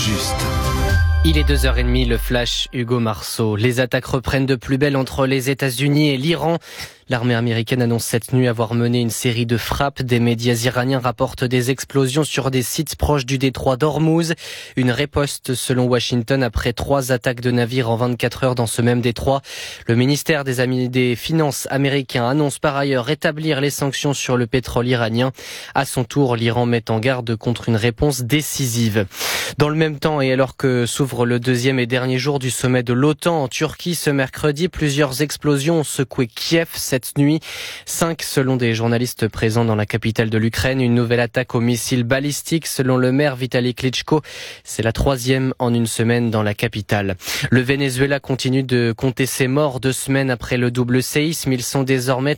juste. Il est 2h30, le flash Hugo Marceau. Les attaques reprennent de plus belle entre les États-Unis et l'Iran. L'armée américaine annonce cette nuit avoir mené une série de frappes. Des médias iraniens rapportent des explosions sur des sites proches du détroit d'Ormuz. Une riposte selon Washington après 3 attaques de navires en 24 heures dans ce même détroit. Le ministère des Finances américain annonce par ailleurs rétablir les sanctions sur le pétrole iranien. À son tour, l'Iran met en garde contre une réponse décisive. Dans le même temps, et alors que s'ouvre le 2e et dernier jour du sommet de l'OTAN en Turquie ce mercredi, plusieurs explosions ont secoué Kiev cette nuit. 5 selon des journalistes présents dans la capitale de l'Ukraine. Une nouvelle attaque aux missiles balistiques selon le maire Vitali Klitschko. C'est la 3e en une semaine dans la capitale. Le Venezuela continue de compter ses morts 2 semaines après le double séisme. Ils sont désormais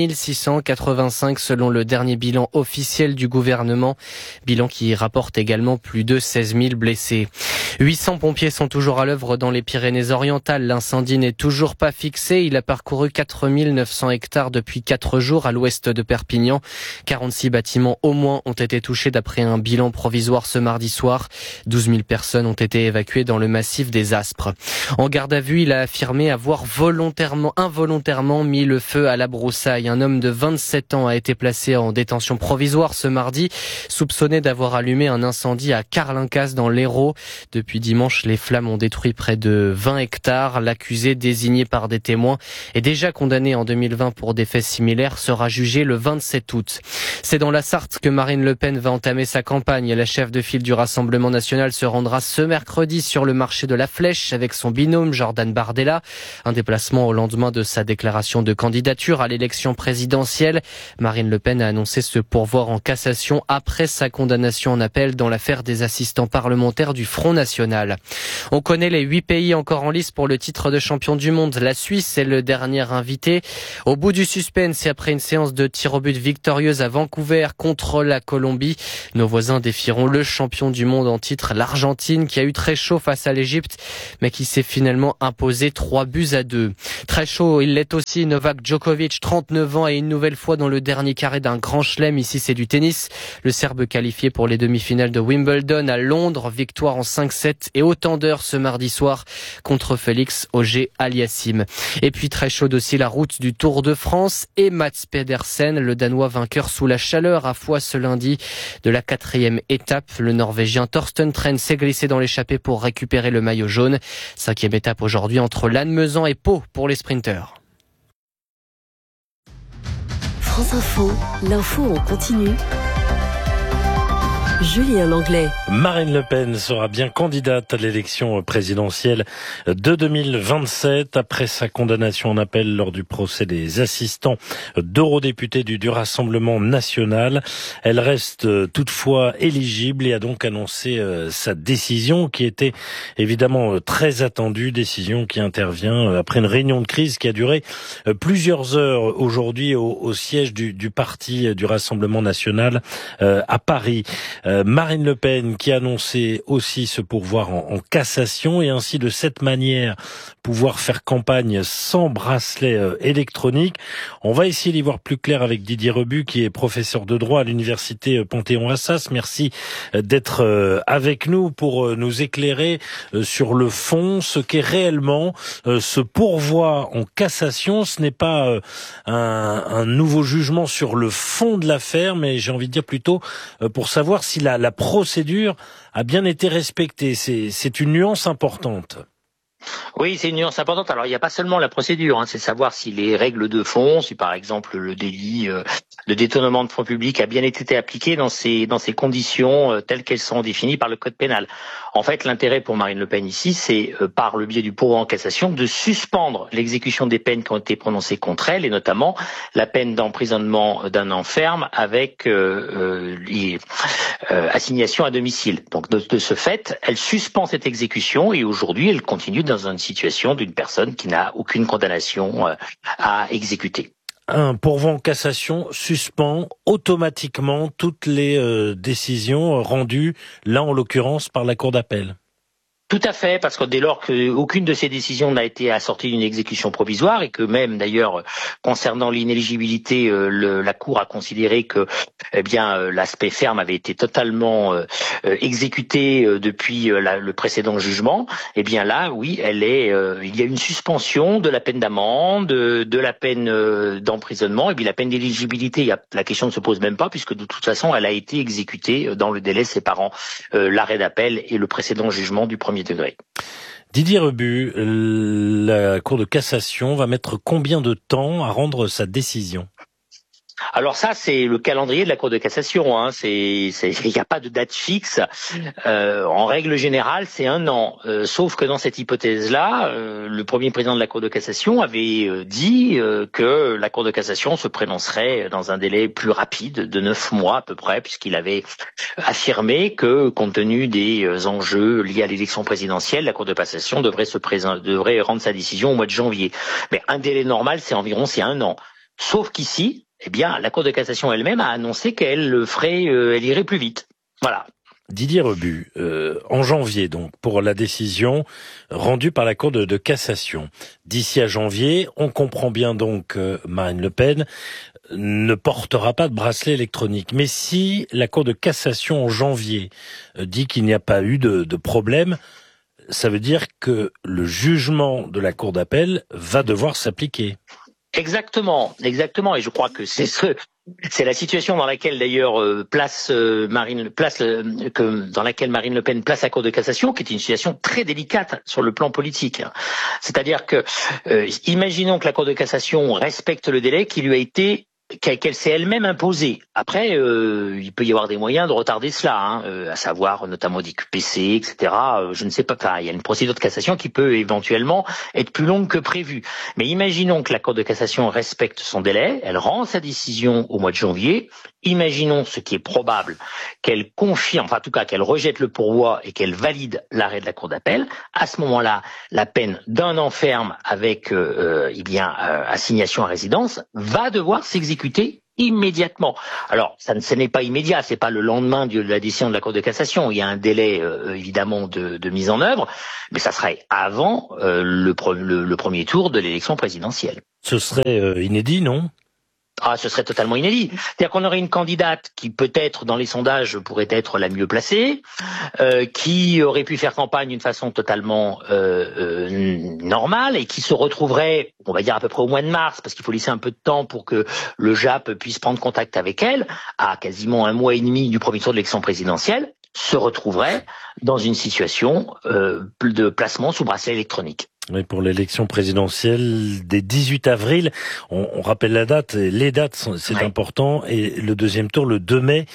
3685 selon le dernier bilan officiel du gouvernement. Bilan qui rapporte également plus de 16 000 blessés. 800 pompiers sont toujours à l'œuvre dans les Pyrénées-Orientales. L'incendie n'est toujours pas fixé. Il a parcouru 4900 hectares depuis 4 jours à l'ouest de Perpignan. 46 bâtiments au moins ont été touchés d'après un bilan provisoire ce mardi soir. 12 000 personnes ont été évacuées dans le massif des Aspres. En garde à vue, il a affirmé avoir involontairement mis le feu à la broussaille. Un homme de 27 ans a été placé en détention provisoire ce mardi, soupçonné d'avoir allumé un incendie à Carlincas dans l'Hérault. Depuis dimanche, les flammes ont détruit près de 20 hectares. L'accusé, désigné par des témoins, est déjà condamné en 2020 pour des faits similaires, sera jugé le 27 août. C'est dans la Sarthe que Marine Le Pen va entamer sa campagne. La chef de file du Rassemblement national se rendra ce mercredi sur le marché de la Flèche avec son binôme Jordan Bardella. Un déplacement au lendemain de sa déclaration de candidature à l'élection présidentielle. Marine Le Pen a annoncé se pourvoir en cassation après sa condamnation en appel dans l'affaire des assistants parlementaires du Front National. On connaît les 8 pays encore en lice pour le titre de champion du monde. La Suisse est le dernier invité. Au bout du suspense et après une séance de tir au but victorieuse à Vancouver contre la Colombie, nos voisins défieront le champion du monde en titre, l'Argentine, qui a eu très chaud face à l'Égypte, mais qui s'est finalement imposé 3-2. Très chaud, il l'est aussi Novak Djokovic, 39 ans et une nouvelle fois dans le dernier carré d'un grand chelem. Ici, c'est du tennis. Le Serbe qualifié pour les demi-finales de Wimbledon à Londres, victoire en 5-7 et autant d'heures ce mardi soir contre Félix Auger-Aliassime. Et puis très chaude aussi la route du Tour de France et Mats Pedersen, le Danois vainqueur sous la chaleur à Foix ce lundi de la 4e étape. Le Norvégien Thorsten Tren s'est glissé dans l'échappée pour récupérer le maillot jaune. 5e étape aujourd'hui entre Lannemezan et Pau pour les sprinteurs. France Info, l'info en continu. Julien Langlais. Marine Le Pen sera bien candidate à l'élection présidentielle de 2027 après sa condamnation en appel lors du procès des assistants d'eurodéputés du Rassemblement national. Elle reste toutefois éligible et a donc annoncé sa décision qui était évidemment très attendue, décision qui intervient après une réunion de crise qui a duré plusieurs heures aujourd'hui au siège du parti du Rassemblement national à Paris. Marine Le Pen qui a annoncé aussi se pourvoir en cassation et ainsi de cette manière pouvoir faire campagne sans bracelet électronique. On va essayer d'y voir plus clair avec Didier Rebu qui est professeur de droit à l'université Panthéon-Assas. Merci d'être avec nous pour nous éclairer sur le fond, ce qu'est réellement ce pourvoi en cassation. Ce n'est pas un nouveau jugement sur le fond de l'affaire, mais j'ai envie de dire plutôt pour savoir si la procédure a bien été respectée. C'est une nuance importante. Oui, c'est une nuance importante. Alors, il n'y a pas seulement la procédure, c'est savoir si les règles de fond, si par exemple le délit de détournement de fonds publics a bien été appliqué dans ces conditions telles qu'elles sont définies par le code pénal. En fait, l'intérêt pour Marine Le Pen ici, c'est par le biais du pourvoi en cassation de suspendre l'exécution des peines qui ont été prononcées contre elle, et notamment la peine d'emprisonnement d'un an ferme avec assignation à domicile. Donc de ce fait, elle suspend cette exécution et aujourd'hui, elle continue dans une situation d'une personne qui n'a aucune condamnation à exécuter. Un pourvoi en cassation suspend automatiquement toutes les décisions rendues, là en l'occurrence par la Cour d'appel. Tout à fait, parce que dès lors qu'aucune de ces décisions n'a été assortie d'une exécution provisoire et que même d'ailleurs concernant l'inéligibilité, la Cour a considéré que l'aspect ferme avait été totalement exécuté depuis le précédent jugement, eh bien là, oui, il y a une suspension de la peine d'amende, de la peine d'emprisonnement, et puis la peine d'éligibilité, la question ne se pose même pas puisque de toute façon elle a été exécutée dans le délai séparant l'arrêt d'appel et le précédent jugement du premier degré. Didier Rebu, la Cour de cassation va mettre combien de temps à rendre sa décision ? Alors ça, c'est le calendrier de la Cour de cassation. Hein. Il n'y a pas de date fixe. En règle générale, c'est 1 an. Sauf que dans cette hypothèse-là, le premier président de la Cour de cassation avait dit que la Cour de cassation se prononcerait dans un délai plus rapide, de 9 mois à peu près, puisqu'il avait affirmé que, compte tenu des enjeux liés à l'élection présidentielle, la Cour de cassation devrait rendre sa décision au mois de janvier. Mais un délai normal, c'est 1 an. Sauf qu'ici, la Cour de cassation elle-même a annoncé qu'elle elle irait plus vite. Voilà. Didier Rebu, en janvier donc, pour la décision rendue par la Cour de cassation. D'ici à janvier, on comprend bien donc que Marine Le Pen ne portera pas de bracelet électronique. Mais si la Cour de cassation en janvier dit qu'il n'y a pas eu de problème, ça veut dire que le jugement de la Cour d'appel va devoir s'appliquer. Exactement. Et je crois que c'est la situation dans laquelle d'ailleurs Marine Le Pen place la Cour de cassation, qui est une situation très délicate sur le plan politique. C'est-à-dire que, imaginons que la Cour de cassation respecte le délai qui lui a été qu'elle s'est elle-même imposée. Après, il peut y avoir des moyens de retarder cela, à savoir notamment des QPC, etc. Je ne sais pas. Enfin, il y a une procédure de cassation qui peut éventuellement être plus longue que prévu. Mais imaginons que la Cour de cassation respecte son délai, elle rend sa décision au mois de janvier. Imaginons, ce qui est probable, qu'elle confirme, enfin en tout cas qu'elle rejette le pourvoi et qu'elle valide l'arrêt de la Cour d'appel. À ce moment-là, la peine d'1 an ferme avec assignation à résidence va devoir s'exécuter immédiatement. Alors, ce n'est pas immédiat, c'est pas le lendemain de la décision de la Cour de cassation. Il y a un délai évidemment de mise en œuvre, mais ça serait avant le premier tour de l'élection présidentielle. Ce serait inédit, non ? Ce serait totalement inédit. C'est-à-dire qu'on aurait une candidate qui peut-être dans les sondages pourrait être la mieux placée, qui aurait pu faire campagne d'une façon totalement normale et qui se retrouverait, on va dire à peu près au mois de mars, parce qu'il faut laisser un peu de temps pour que le JAP puisse prendre contact avec elle, à quasiment 1 mois et demi du premier tour de l'élection présidentielle, se retrouverait dans une situation de placement sous bracelet électronique. Oui, pour l'élection présidentielle des 18 avril, on rappelle la date, les dates, c'est important, et le deuxième tour le 2 mai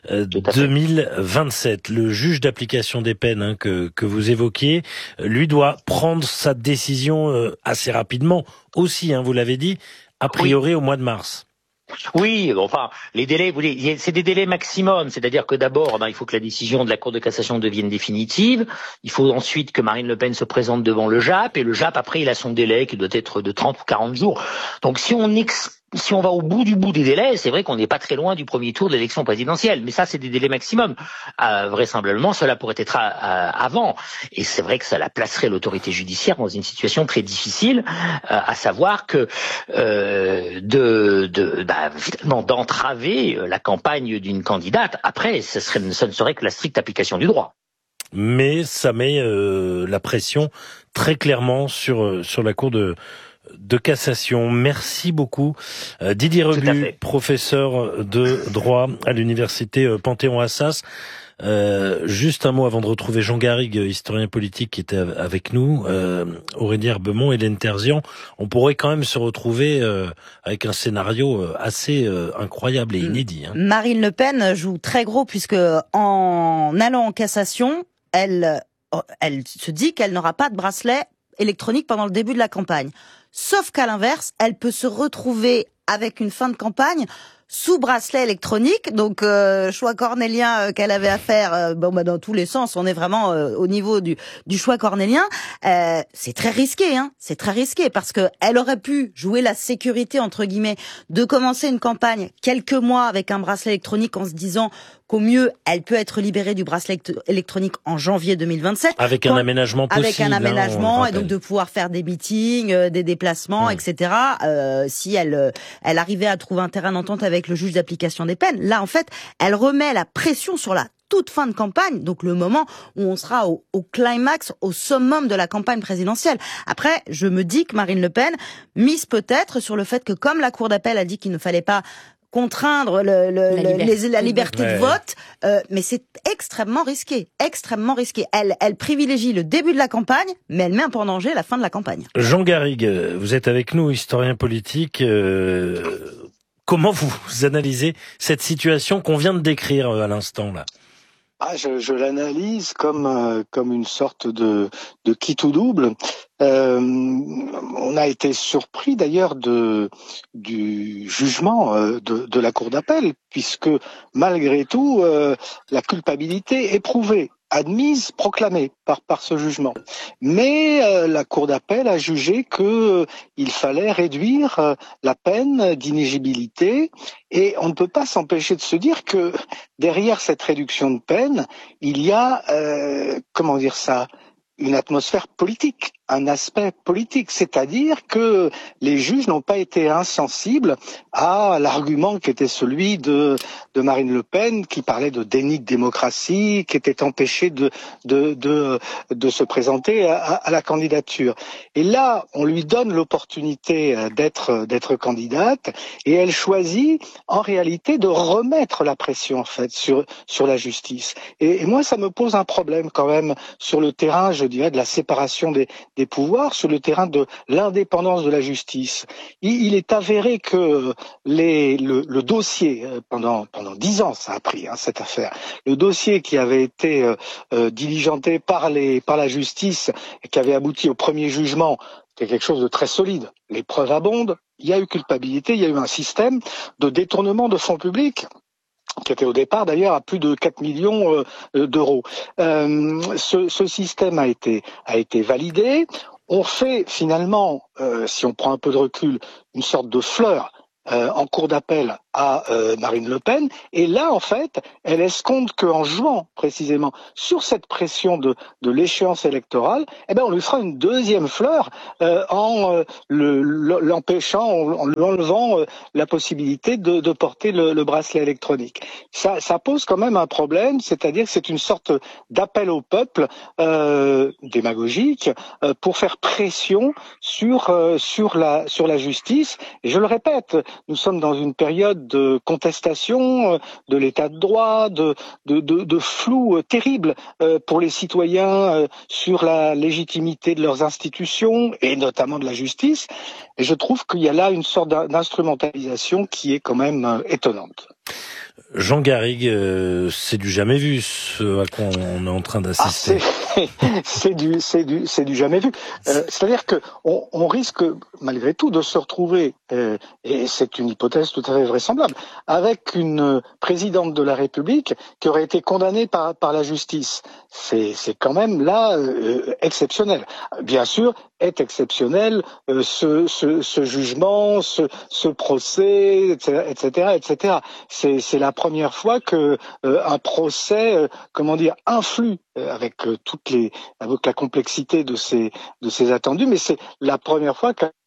2027. Le juge d'application des peines que vous évoquiez, lui doit prendre sa décision assez rapidement aussi, vous l'avez dit, a priori au mois de mars. Oui, enfin, les délais, c'est des délais maximum. C'est-à-dire que d'abord, il faut que la décision de la Cour de cassation devienne définitive. Il faut ensuite que Marine Le Pen se présente devant le JAP. Et le JAP, après, il a son délai qui doit être de 30 ou 40 jours. Donc, si on va au bout des délais, c'est vrai qu'on n'est pas très loin du premier tour de l'élection présidentielle. Mais ça, c'est des délais maximum. Vraisemblablement, cela pourrait être avant. Et c'est vrai que cela placerait l'autorité judiciaire dans une situation très difficile, à savoir que finalement d'entraver la campagne d'une candidate. Après, ce ne serait que la stricte application du droit. Mais ça met la pression très clairement sur la Cour de cassation. Merci beaucoup Didier Rebu, professeur de droit à l'université Panthéon-Assas. Juste un mot avant de retrouver Jean Garrigue, historien politique qui était avec nous, Aurélie Herbemont, Hélène Terzian. On pourrait quand même se retrouver avec un scénario assez incroyable et inédit. Marine Le Pen joue très gros puisque en allant en cassation, elle se dit qu'elle n'aura pas de bracelet électronique pendant le début de la campagne. Sauf qu'à l'inverse, elle peut se retrouver avec une fin de campagne sous bracelet électronique, donc choix cornélien qu'elle avait à faire. Dans tous les sens, on est vraiment au niveau du choix cornélien. C'est très risqué, c'est très risqué parce que elle aurait pu jouer la sécurité entre guillemets de commencer une campagne quelques mois avec un bracelet électronique en se disant qu'au mieux, elle peut être libérée du bracelet électronique en janvier 2027. Avec un aménagement possible. Avec un aménagement, et donc de pouvoir faire des meetings, des déplacements, etc. Si elle arrivait à trouver un terrain d'entente avec le juge d'application des peines. Là, en fait, elle remet la pression sur la toute fin de campagne, donc le moment où on sera au climax, au summum de la campagne présidentielle. Après, je me dis que Marine Le Pen mise peut-être sur le fait que comme la Cour d'appel a dit qu'il ne fallait pas contraindre la liberté de vote, mais c'est extrêmement risqué, extrêmement risqué. Elle privilégie le début de la campagne, mais elle met un peu en danger la fin de la campagne. Jean Garrigue, vous êtes avec nous, historien politique. Comment vous analysez cette situation qu'on vient de décrire à l'instant là ? Je l'analyse comme une sorte de qui tout double. On a été surpris d'ailleurs du jugement de la Cour d'appel, puisque malgré tout la culpabilité est prouvée, admise, proclamée par ce jugement. Mais la Cour d'appel a jugé que il fallait réduire la peine d'inéligibilité, et on ne peut pas s'empêcher de se dire que derrière cette réduction de peine, il y a une atmosphère politique, un aspect politique, c'est-à-dire que les juges n'ont pas été insensibles à l'argument qui était celui de Marine Le Pen, qui parlait de déni de démocratie, qui était empêchée de se présenter à la candidature. Et là, on lui donne l'opportunité d'être candidate, et elle choisit en réalité de remettre la pression en fait sur la justice. Et moi, ça me pose un problème quand même sur le terrain, je dirais, de la séparation des pouvoirs, sur le terrain de l'indépendance de la justice. Il est avéré que le dossier, pendant 10 ans ça a pris cette affaire, le dossier qui avait été diligenté par la justice et qui avait abouti au premier jugement, c'était quelque chose de très solide. Les preuves abondent, il y a eu culpabilité, il y a eu un système de détournement de fonds publics qui était au départ d'ailleurs à plus de 4 millions d'euros. Ce système a été validé. On fait finalement, si on prend un peu de recul, une sorte de fleur en cour d'appel à Marine Le Pen, et là en fait elle escompte qu'en jouant précisément sur cette pression de l'échéance électorale, on lui fera une deuxième fleur en l'empêchant, en lui enlevant la possibilité de porter le bracelet électronique. Ça pose quand même un problème, c'est-à-dire que c'est une sorte d'appel au peuple démagogique pour faire pression sur la justice. Et je le répète, nous sommes dans une période de contestation de l'état de droit, de flou terrible pour les citoyens sur la légitimité de leurs institutions et notamment de la justice. Et je trouve qu'il y a là une sorte d'instrumentalisation qui est quand même étonnante. Jean Garrigue, c'est du jamais vu ce à quoi on est en train d'assister. C'est du jamais vu. C'est-à-dire que on risque malgré tout de se retrouver, et c'est une hypothèse tout à fait vraisemblable, avec une présidente de la République qui aurait été condamnée par la justice. C'est quand même là exceptionnel. Bien sûr, est exceptionnel ce jugement, ce procès, etc. C'est la première fois que un procès, influe avec avec la complexité de ces attendus, mais c'est la première fois que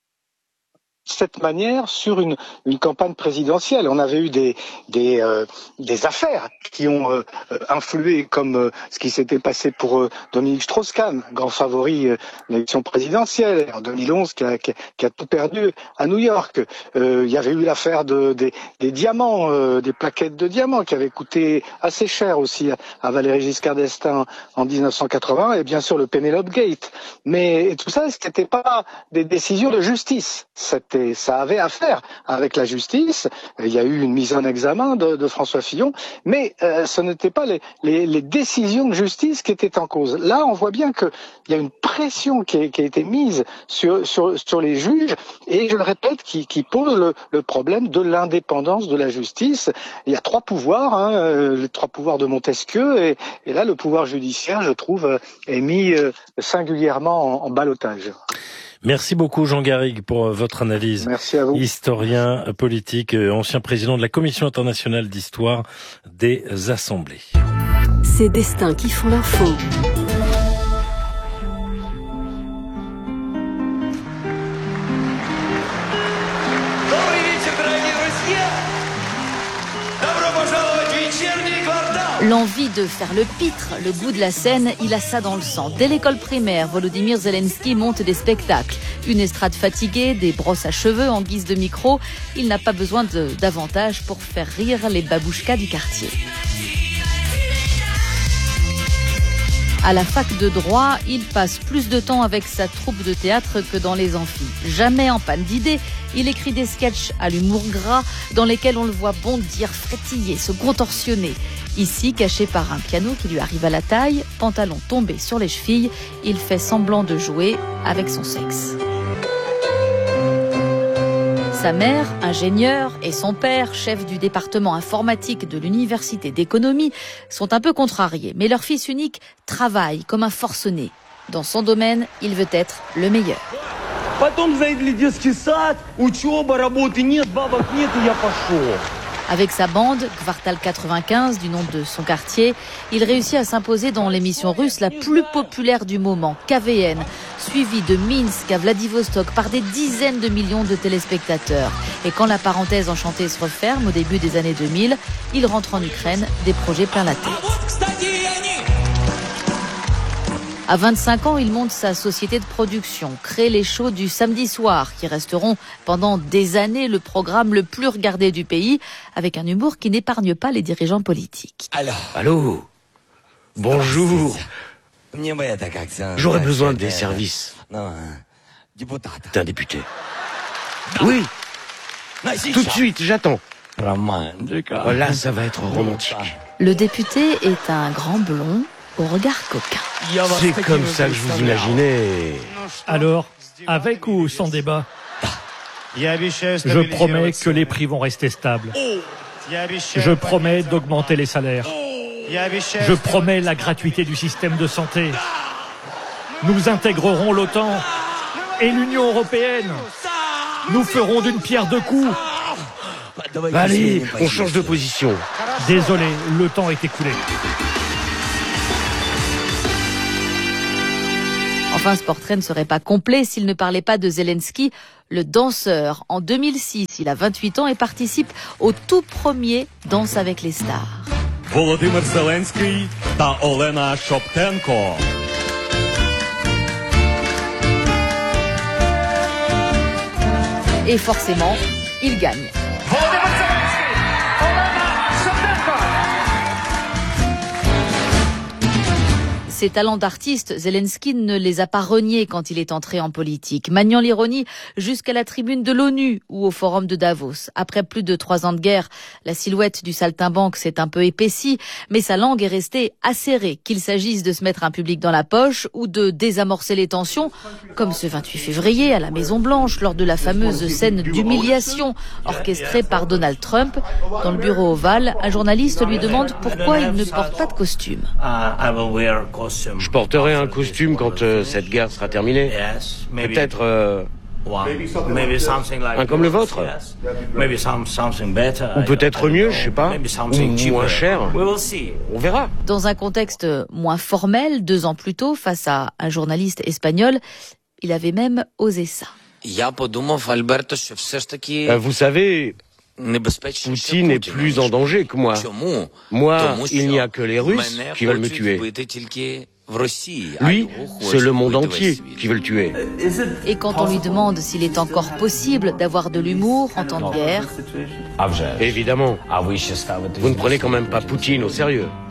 cette manière sur une campagne présidentielle. On avait eu des affaires qui ont influé, comme ce qui s'était passé pour Dominique Strauss-Kahn, grand favori de l'élection présidentielle en 2011, qui a tout perdu à New York. Il y avait eu l'affaire des diamants, des plaquettes de diamants qui avaient coûté assez cher aussi à Valéry Giscard d'Estaing en 1980, et bien sûr le Penelope Gate. Mais tout ça, ce n'était pas des décisions de justice. Ça avait à faire avec la justice. Il y a eu une mise en examen de François Fillon, mais ce n'étaient pas les décisions de justice qui étaient en cause. Là, on voit bien qu'il y a une pression qui a été mise sur les juges, et je le répète, qui pose le problème de l'indépendance de la justice. Il y a 3 pouvoirs, les 3 pouvoirs de Montesquieu, et là, le pouvoir judiciaire, je trouve, est mis singulièrement en ballottage. Merci beaucoup Jean Garrigue pour votre analyse. Merci à vous. Historien politique, ancien président de la Commission internationale d'histoire des assemblées. Ces destins qui font l'info. L'envie de faire le pitre, le goût de la scène, il a ça dans le sang. Dès l'école primaire, Volodymyr Zelensky monte des spectacles. Une estrade fatiguée, des brosses à cheveux en guise de micro. Il n'a pas besoin d'avantage pour faire rire les babouchkas du quartier. À la fac de droit, il passe plus de temps avec sa troupe de théâtre que dans les amphis. Jamais en panne d'idées, il écrit des sketchs à l'humour gras dans lesquels on le voit bondir, frétiller, se contorsionner. Ici, caché par un piano qui lui arrive à la taille, pantalon tombé sur les chevilles, il fait semblant de jouer avec son sexe. Sa mère, ingénieure, et son père, chef du département informatique de l'université d'économie, sont un peu contrariés. Mais leur fils unique travaille comme un forcené. Dans son domaine, il veut être le meilleur. Avec sa bande, Kvartal 95, du nom de son quartier, il réussit à s'imposer dans l'émission russe la plus populaire du moment, KVN, suivie de Minsk à Vladivostok par des dizaines de millions de téléspectateurs. Et quand la parenthèse enchantée se referme au début des années 2000, il rentre en Ukraine, des projets plein la tête. À 25 ans, il monte sa société de production, crée les shows du samedi soir, qui resteront pendant des années le programme le plus regardé du pays, avec un humour qui n'épargne pas les dirigeants politiques. Allô. Bonjour. J'aurais besoin des services d'un député. Oui. Tout de suite, j'attends. Là, ça va être romantique. Le député est un grand blond au regard coquin. C'est comme ça que je vous imaginais. Alors, avec ou sans débat? Je promets que les prix vont rester stables. Je promets d'augmenter les salaires. Je promets la gratuité du système de santé. Nous intégrerons l'OTAN et l'Union européenne. Nous ferons d'une pierre deux coups. Allez, on change de position. Désolé, le temps est écoulé. Enfin, ce portrait ne serait pas complet s'il ne parlait pas de Zelensky, le danseur. En 2006, il a 28 ans et participe au tout premier Danse avec les stars. Volodymyr Zelensky та Олена Шоптенко. Et forcément, il gagne. Ses talents d'artiste, Zelensky ne les a pas reniés quand il est entré en politique, maniant l'ironie jusqu'à la tribune de l'ONU ou au forum de Davos. Après plus de 3 ans de guerre, la silhouette du saltimbanque s'est un peu épaissie, mais sa langue est restée acérée, qu'il s'agisse de se mettre un public dans la poche ou de désamorcer les tensions, comme ce 28 février à la Maison-Blanche lors de la fameuse scène d'humiliation orchestrée par Donald Trump. Dans le bureau ovale, un journaliste lui demande pourquoi il ne porte pas de costume. Je porterai un costume quand cette guerre sera terminée. Peut-être un comme le vôtre. Ou peut-être mieux, je sais pas. Ou moins cher. On verra. Dans un contexte moins formel, 2 ans plus tôt, face à un journaliste espagnol, il avait même osé ça. Vous savez, Poutine est plus en danger que moi. Moi, il n'y a que les Russes qui veulent me tuer. Lui, c'est le monde entier qui veut le tuer. Et quand on lui demande s'il est encore possible d'avoir de l'humour en temps de guerre, Évidemment. Vous ne prenez quand même pas Poutine au sérieux.